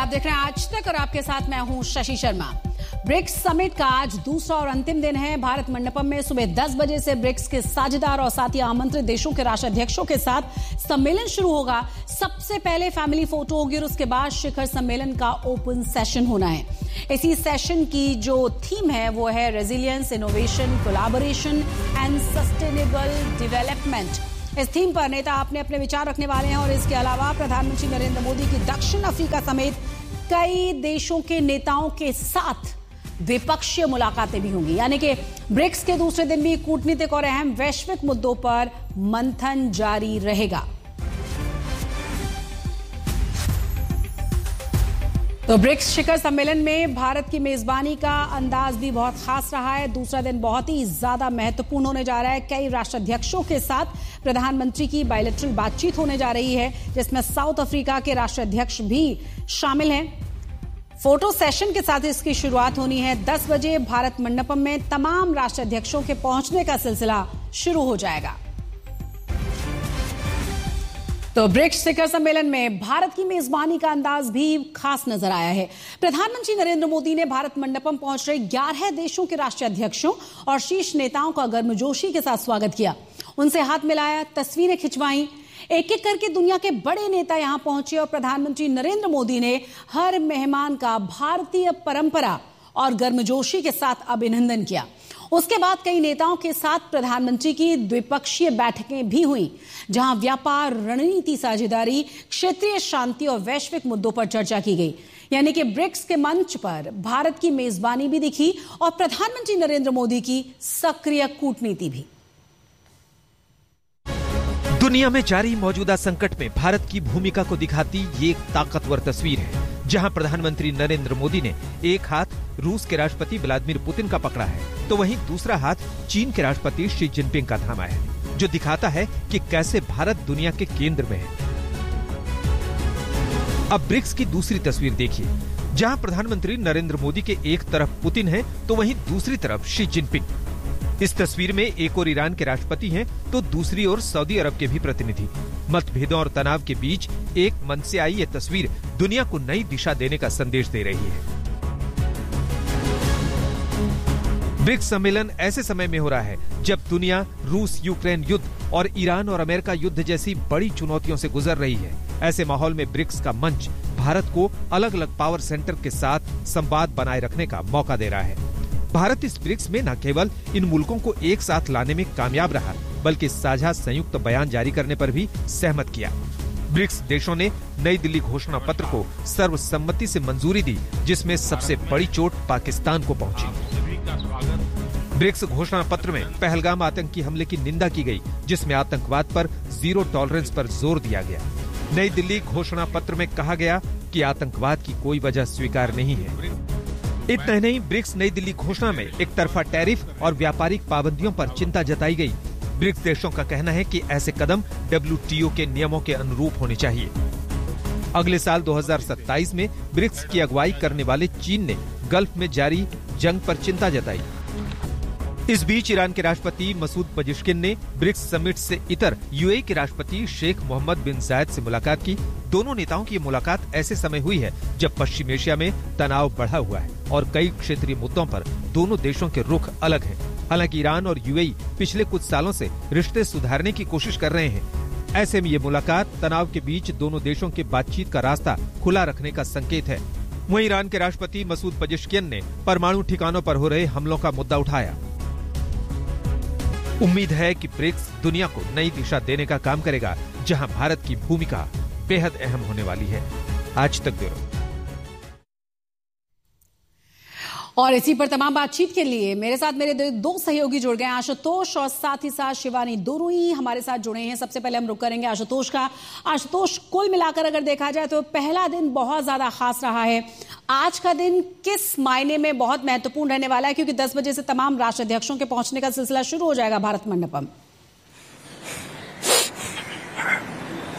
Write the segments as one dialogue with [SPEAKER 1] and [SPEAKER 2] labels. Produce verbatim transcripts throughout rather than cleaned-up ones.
[SPEAKER 1] देख रहे हैं आज तक और आपके साथ मैं हूं शशि शर्मा। ब्रिक्स समिट का आज दूसरा और अंतिम दिन है। भारत मंडपम में सुबह दस बजे से ब्रिक्स के साझेदार और साथ ही आमंत्रित देशों के राष्ट्राध्यक्षों के साथ सम्मेलन शुरू होगा। सबसे पहले फैमिली फोटो होगी और उसके बाद शिखर सम्मेलन का ओपन सेशन होना है। इसी सेशन की जो थीम है वो है resilience, innovation, collaboration and sustainable development. इस थीम पर नेता अपने अपने विचार रखने वाले हैं और इसके अलावा प्रधानमंत्री नरेंद्र मोदी की दक्षिण अफ्रीका समेत कई देशों के नेताओं के साथ द्विपक्षीय मुलाकातें भी होंगी। यानी कि ब्रिक्स के दूसरे दिन भी कूटनीतिक और अहम वैश्विक मुद्दों पर मंथन जारी रहेगा। तो ब्रिक्स शिखर सम्मेलन में भारत की मेजबानी का अंदाज भी बहुत खास रहा है। दूसरा दिन बहुत ही ज्यादा महत्वपूर्ण होने जा रहा है। कई राष्ट्राध्यक्षों के साथ प्रधानमंत्री की बायलैटरल बातचीत होने जा रही है, जिसमें साउथ अफ्रीका के राष्ट्राध्यक्ष भी शामिल हैं। फोटो सेशन के साथ इसकी शुरुआत होनी है। दस बजे भारत मंडपम में तमाम राष्ट्राध्यक्षों के पहुंचने का सिलसिला शुरू हो जाएगा। तो ब्रिक्स शिखर सम्मेलन में भारत की मेजबानी का अंदाज भी खास नजर आया है। प्रधानमंत्री नरेंद्र मोदी ने भारत मंडपम पहुंच रहे ग्यारह देशों के राष्ट्राध्यक्षों और शीर्ष नेताओं का गर्मजोशी के साथ स्वागत किया, उनसे हाथ मिलाया, तस्वीरें खिंचवाई। एक एक करके दुनिया के बड़े नेता यहां पहुंचे और प्रधानमंत्री नरेंद्र मोदी ने हर मेहमान का भारतीय परंपरा और गर्मजोशी के साथ अभिनंदन किया। उसके बाद कई नेताओं के साथ प्रधानमंत्री की द्विपक्षीय बैठकें भी हुई, जहां व्यापार, रणनीति, साझेदारी, क्षेत्रीय शांति और वैश्विक मुद्दों पर चर्चा की गई। यानी कि ब्रिक्स के मंच पर भारत की मेजबानी भी दिखी और प्रधानमंत्री नरेंद्र मोदी की सक्रिय कूटनीति भी।
[SPEAKER 2] दुनिया में जारी मौजूदा संकट में भारत की भूमिका को दिखाती ये एक ताकतवर तस्वीर है, जहां प्रधानमंत्री नरेंद्र मोदी ने एक हाथ रूस के राष्ट्रपति व्लादिमीर पुतिन का पकड़ा है, तो वहीं दूसरा हाथ चीन के राष्ट्रपति शी जिनपिंग का थामा है, जो दिखाता है कि कैसे भारत दुनिया के केंद्र में है। अब ब्रिक्स की दूसरी तस्वीर देखिए, जहां प्रधानमंत्री नरेंद्र मोदी के एक तरफ पुतिन है, तो वहीं दूसरी तरफ शी जिनपिंग। इस तस्वीर में एक और ईरान के राष्ट्रपति हैं, तो दूसरी ओर सऊदी अरब के भी प्रतिनिधि। मतभेदों और तनाव के बीच एक मन से आई ये तस्वीर दुनिया को नई दिशा देने का संदेश दे रही है। ब्रिक्स सम्मेलन ऐसे समय में हो रहा है जब दुनिया रूस यूक्रेन युद्ध और ईरान और अमेरिका युद्ध जैसी बड़ी चुनौतियों से गुजर रही है। ऐसे माहौल में ब्रिक्स का मंच भारत को अलग अलग पावर सेंटर के साथ संवाद बनाए रखने का मौका दे रहा है। भारत इस ब्रिक्स में न केवल इन मुल्कों को एक साथ लाने में कामयाब रहा, बल्कि साझा संयुक्त बयान जारी करने पर भी सहमत किया। ब्रिक्स देशों ने नई दिल्ली घोषणा पत्र को सर्वसम्मति से मंजूरी दी, जिसमें सबसे बड़ी चोट पाकिस्तान को पहुंची। ब्रिक्स घोषणा पत्र में पहलगाम आतंकी हमले की निंदा की गई, जिसमें आतंकवाद पर जीरो टॉलरेंस पर जोर दिया गया। नई दिल्ली घोषणा पत्र में कहा गया कि आतंकवाद की कोई वजह स्वीकार नहीं है। इतना ही नहीं, ब्रिक्स नई दिल्ली घोषणा में एक तरफा टैरिफ और व्यापारिक पाबंदियों पर चिंता जताई गई। ब्रिक्स देशों का कहना है कि ऐसे कदम डब्ल्यू टी ओ के नियमों के अनुरूप होने चाहिए। अगले साल दो हज़ार सत्ताईस में ब्रिक्स की अगुवाई करने वाले चीन ने गल्फ में जारी जंग पर चिंता जताई। इस बीच ईरान के राष्ट्रपति मसूद पजिश्किन ने ब्रिक्स समिट से इतर यूएई के राष्ट्रपति शेख मोहम्मद बिन जायद से मुलाकात की। दोनों नेताओं की ये मुलाकात ऐसे समय हुई है जब पश्चिम एशिया में तनाव बढ़ा हुआ है और कई क्षेत्रीय मुद्दों पर दोनों देशों के रुख अलग हैं। हालांकि ईरान और यूएई पिछले कुछ सालों से रिश्ते सुधारने की कोशिश कर रहे हैं। ऐसे में ये मुलाकात तनाव के बीच दोनों देशों के बातचीत का रास्ता खुला रखने का संकेत है। वहीं ईरान के राष्ट्रपति मसूद पजिश्किन ने परमाणु ठिकानों पर हो रहे हमलों का मुद्दा उठाया। उम्मीद है कि ब्रिक्स दुनिया को नई दिशा देने का काम करेगा, जहां भारत की भूमिका बेहद अहम होने वाली है। आज तक ब्यूरो।
[SPEAKER 1] और इसी पर तमाम बातचीत के लिए मेरे साथ मेरे दो सहयोगी जुड़ गए हैं, आशुतोष और साथ ही साथ शिवानी दोरुई हमारे साथ जुड़े हैं। सबसे पहले हम रुक करेंगे आशुतोष का। आशुतोष, कुल मिलाकर अगर देखा जाए तो पहला दिन बहुत ज्यादा खास रहा है। आज का दिन किस मायने में बहुत महत्वपूर्ण रहने वाला है, क्योंकि दस बजे से तमाम राष्ट्राध्यक्षों के पहुंचने का सिलसिला शुरू हो जाएगा भारत मंडपम।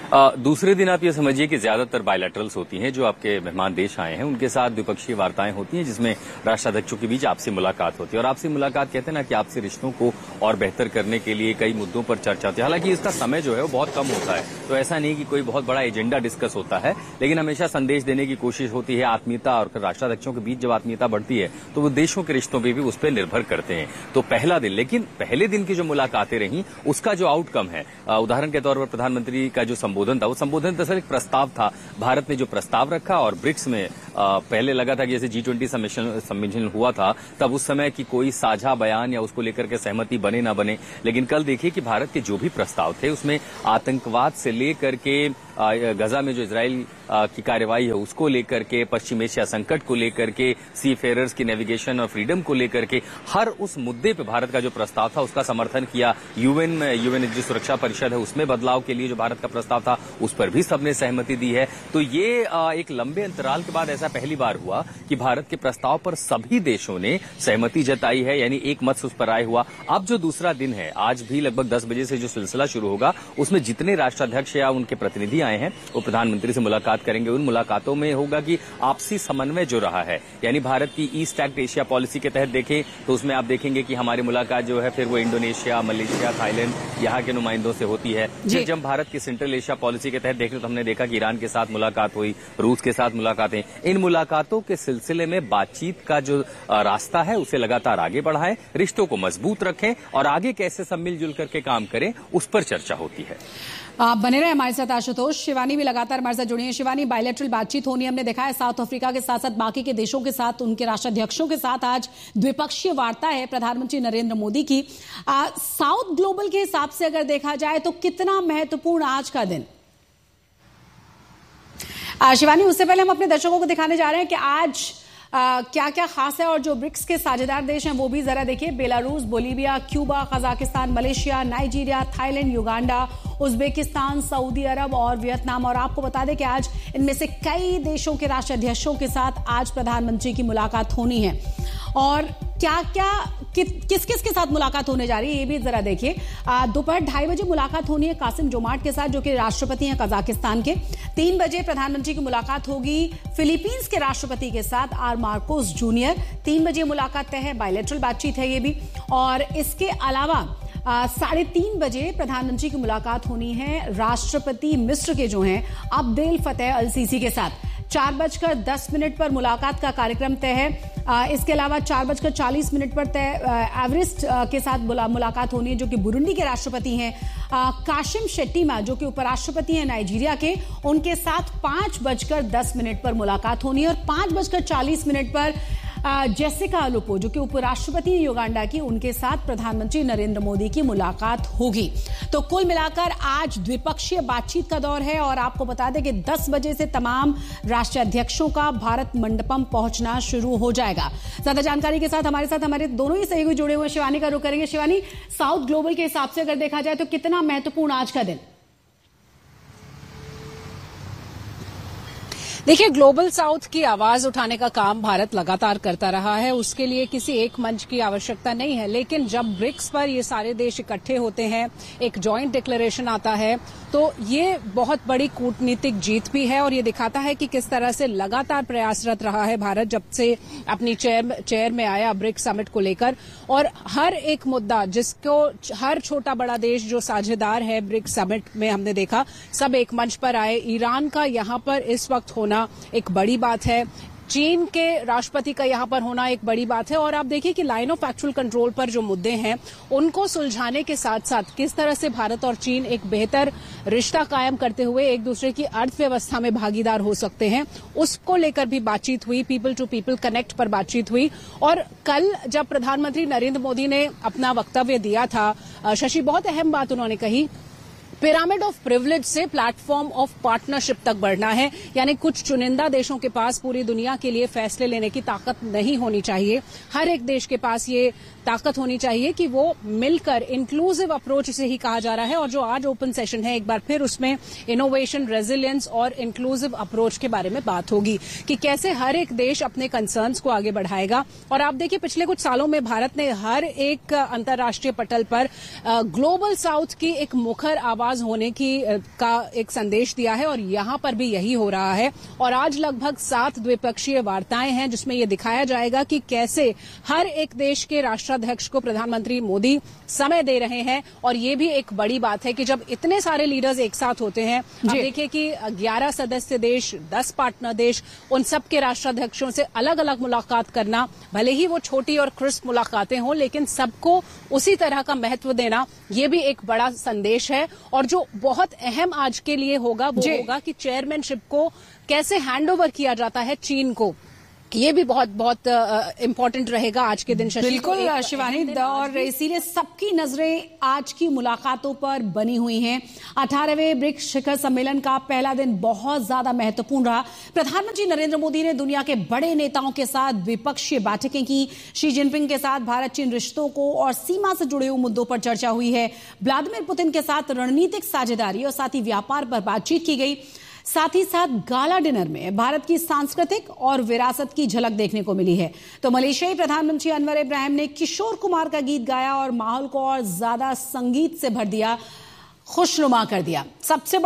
[SPEAKER 3] दूसरे दिन आप ये समझिए कि ज्यादातर बायलैटरल्स होती हैं, जो आपके मेहमान देश आए हैं उनके साथ द्विपक्षीय वार्ताएं होती हैं, जिसमें राष्ट्राध्यक्षों के बीच आपसी मुलाकात होती है। और आपसी मुलाकात कहते हैं ना कि आपसी रिश्तों को और बेहतर करने के लिए कई मुद्दों पर चर्चा होती है। हालांकि इसका समय जो है वो बहुत कम होता है, तो ऐसा नहीं कि कोई बहुत बड़ा एजेंडा डिस्कस होता है, लेकिन हमेशा संदेश देने की कोशिश होती है, आत्मीयता। और राष्ट्राध्यक्षों के बीच जब आत्मीयता बढ़ती है तो वो देशों के रिश्तों पर भी उस पर निर्भर करते हैं। तो पहला दिन, लेकिन पहले दिन की जो मुलाकातें रही उसका जो आउटकम है, उदाहरण के तौर पर प्रधानमंत्री का जो संबोधन था, वो संबोधन दरअसल एक प्रस्ताव था। भारत ने जो प्रस्ताव रखा और ब्रिक्स में आ, पहले लगा था कि जैसे जी ट्वेंटी सम्मेलन हुआ था तब उस समय की कोई साझा बयान या उसको लेकर के सहमति बने ना बने, लेकिन कल देखिए कि भारत के जो भी प्रस्ताव थे उसमें आतंकवाद से लेकर के गजा में जो इजराइल की कार्रवाई है उसको लेकर के, पश्चिम एशिया संकट को लेकर के, सी फेयरर्स की नेविगेशन और फ्रीडम को लेकर के, हर उस मुद्दे पे भारत का जो प्रस्ताव था उसका समर्थन किया। यूएन में यूएन जो सुरक्षा परिषद है उसमें बदलाव के लिए जो भारत का प्रस्ताव था उस पर भी सबने सहमति दी है। तो ये एक लंबे अंतराल के बाद ऐसा पहली बार हुआ कि भारत के प्रस्ताव पर सभी देशों ने सहमति जताई है, यानी एक मत उस पर आए हुआ। अब जो दूसरा दिन है, आज भी लगभग दस बजे से जो सिलसिला शुरू होगा उसमें जितने राष्ट्राध्यक्ष या उनके प्रतिनिधि आए हैं वो प्रधानमंत्री से मुलाकात करेंगे। उन मुलाकातों में होगा कि आपसी समन्वय जो रहा है, यानी भारत की ईस्ट एक्ट एशिया पॉलिसी के तहत देखें तो उसमें आप देखेंगे कि हमारी मुलाकात जो है फिर वो इंडोनेशिया, मलेशिया, थाईलैंड यहाँ के नुमाइंदों से होती है। फिर जब भारत की सेंट्रल एशिया पॉलिसी के तहत देखें तो हमने देखा कि ईरान के साथ मुलाकात हुई, रूस के साथ मुलाकातें। इन मुलाकातों के सिलसिले में बातचीत का जो रास्ता है उसे लगातार आगे बढ़ाएं, रिश्तों को मजबूत रखें और आगे कैसे सब मिलजुल करके काम करें उस पर चर्चा होती है।
[SPEAKER 1] आप बने रहे हमारे साथ आशुतोष। शिवानी भी लगातार हमारे साथ जुड़ी है। शिवानी, बायलैटरल बातचीत होनी हमने देखा है साउथ अफ्रीका के साथ साथ बाकी के देशों के साथ, उनके राष्ट्राध्यक्षों के साथ आज द्विपक्षीय वार्ता है प्रधानमंत्री नरेंद्र मोदी की। आ, साउथ ग्लोबल के हिसाब से अगर देखा जाए तो कितना महत्वपूर्ण आज का दिन? आ, शिवानी, उससे पहले हम अपने दर्शकों को दिखाने जा रहे हैं कि आज आ, क्या क्या खास है और जो ब्रिक्स के साझेदार देश हैं वो भी जरा देखिए। Belarus, Bolivia, Cuba, Kazakhstan, Malaysia, Nigeria, Thailand, Uganda, Uzbekistan, Saudi अरब और वियतनाम। और आपको बता दें कि आज इनमें से कई देशों के राष्ट्राध्यक्षों के साथ आज प्रधानमंत्री की मुलाकात होनी है। और क्या क्या कि, किस किस के साथ मुलाकात होने जा रही है ये भी जरा देखिए। दोपहर ढाई बजे मुलाकात होनी है कासिम जोमार्ट के साथ, जो कि राष्ट्रपति हैं कजाकिस्तान के। तीन बजे प्रधानमंत्री की मुलाकात होगी फिलीपींस के राष्ट्रपति के साथ, आर मार्कोस जूनियर। तीन बजे मुलाकात तय है, बायलैटरल बातचीत है ये भी। और इसके अलावा साढ़े तीन बजे प्रधानमंत्री की मुलाकात होनी है राष्ट्रपति मिस्र के जो हैं अब्देल फतेह अल सीसी के साथ। चार बजकर दस मिनट पर मुलाकात का कार्यक्रम तय है। आ, इसके अलावा चार बजकर चालीस मिनट पर तय एवरेस्ट के साथ मुलाकात होनी है, जो कि बुरुंडी के राष्ट्रपति हैं। काशिम शेट्टीमा, जो कि उपराष्ट्रपति हैं नाइजीरिया के, उनके साथ पांच बजकर दस मिनट पर मुलाकात होनी है। और पांच बजकर चालीस मिनट पर जेसिका अलुपो, जो कि उपराष्ट्रपति हैं युगांडा की, उनके साथ प्रधानमंत्री नरेंद्र मोदी की मुलाकात होगी। तो कुल मिलाकर आज द्विपक्षीय बातचीत का दौर है। और आपको बता दें कि दस बजे से तमाम राष्ट्राध्यक्षों का भारत मंडपम पहुंचना शुरू हो जाएगा। ज्यादा जानकारी के साथ हमारे साथ हमारे दोनों ही सहयोगी जुड़े हुए शिवानी का रुख करेंगे। शिवानी, साउथ ग्लोबल के हिसाब से अगर देखा जाए तो कितना महत्वपूर्ण आज का दिन?
[SPEAKER 4] देखिए, ग्लोबल साउथ की आवाज उठाने का काम भारत लगातार करता रहा है, उसके लिए किसी एक मंच की आवश्यकता नहीं है। लेकिन जब ब्रिक्स पर ये सारे देश इकट्ठे होते हैं, एक जॉइंट डिक्लेरेशन आता है, तो ये बहुत बड़ी कूटनीतिक जीत भी है। और ये दिखाता है कि किस तरह से लगातार प्रयासरत रहा है भारत जब से अपनी चेयर चेयर में आया ब्रिक्स समिट को लेकर। और हर एक मुद्दा जिसको हर छोटा बड़ा देश जो साझेदार है ब्रिक्स समिट में, हमने देखा सब एक मंच पर आए। ईरान का यहां पर इस वक्त होना एक बड़ी बात है, चीन के राष्ट्रपति का यहां पर होना एक बड़ी बात है। और आप देखिए कि लाइन ऑफ एक्चुअल कंट्रोल पर जो मुद्दे हैं उनको सुलझाने के साथ साथ किस तरह से भारत और चीन एक बेहतर रिश्ता कायम करते हुए एक दूसरे की अर्थव्यवस्था में भागीदार हो सकते हैं, उसको लेकर भी बातचीत हुई। पीपल टू पीपल कनेक्ट पर बातचीत हुई। और कल जब प्रधानमंत्री नरेंद्र मोदी ने अपना वक्तव्य दिया था, शशि, बहुत अहम बात उन्होंने कही, पिरामिड ऑफ प्रिविलेज से प्लेटफॉर्म ऑफ पार्टनरशिप तक बढ़ना है। यानी कुछ चुनिंदा देशों के पास पूरी दुनिया के लिए फैसले लेने की ताकत नहीं होनी चाहिए। हर एक देश के पास ये ताकत होनी चाहिए कि वो मिलकर, इंक्लूसिव अप्रोच इसे ही कहा जा रहा है। और जो आज ओपन सेशन है, एक बार फिर उसमें इनोवेशन, रेजिलियंस और इंक्लूसिव अप्रोच के बारे में बात होगी कि कैसे हर एक देश अपने कंसर्न्स को आगे बढ़ाएगा। और आप देखिए, पिछले कुछ सालों में भारत ने हर एक अंतर्राष्ट्रीय पटल पर ग्लोबल साउथ की एक मुखर आवाज आवाज होने की का एक संदेश दिया है और यहां पर भी यही हो रहा है। और आज लगभग सात द्विपक्षीय वार्ताएं हैं जिसमें यह दिखाया जाएगा कि कैसे हर एक देश के राष्ट्राध्यक्ष को प्रधानमंत्री मोदी समय दे रहे हैं। और ये भी एक बड़ी बात है कि जब इतने सारे लीडर्स एक साथ होते हैं, अब देखिए कि ग्यारह सदस्य देश, दस पार्टनर देश, उन सब के राष्ट्राध्यक्षों से अलग अलग मुलाकात करना, भले ही वो छोटी और क्रिस्प मुलाकातें हों, लेकिन सबको उसी तरह का महत्व देना, ये भी एक बड़ा संदेश है। और जो बहुत अहम आज के लिए होगा वो होगा कि चेयरमैनशिप को कैसे हैंडओवर किया जाता है चीन को। ये भी बहुत बहुत इम्पोर्टेंट रहेगा आज के दिन।
[SPEAKER 1] बिल्कुल शिवानी, और इसीलिए सबकी नजरें आज की मुलाकातों पर बनी हुई हैं। अठारहवें ब्रिक्स शिखर सम्मेलन का पहला दिन बहुत ज्यादा महत्वपूर्ण रहा। प्रधानमंत्री नरेंद्र मोदी ने दुनिया के बड़े नेताओं के साथ द्विपक्षीय बैठकें की। शी जिनपिंग के साथ भारत चीन रिश्तों को और सीमा से जुड़े हुए मुद्दों पर चर्चा हुई है। व्लादिमीर पुतिन के साथ रणनीतिक साझेदारी और साथ ही व्यापार पर बातचीत की गई। साथ ही साथ गाला डिनर में भारत की सांस्कृतिक और विरासत की झलक देखने को मिली है। तो मलेशियाई प्रधानमंत्री अनवर इब्राहिम ने किशोर कुमार का गीत गाया और माहौल को और ज्यादा संगीत से भर दिया, खुशनुमा कर दिया। सबसे